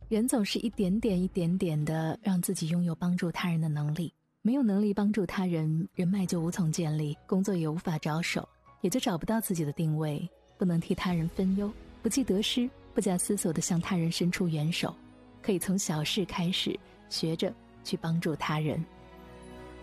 人总是一点点一点点的让自己拥有帮助他人的能力，没有能力帮助他人，人脉就无从建立，工作也无法着手，也就找不到自己的定位，不能替他人分忧，不计得失，不假思索地向他人伸出援手。可以从小事开始，学着去帮助他人。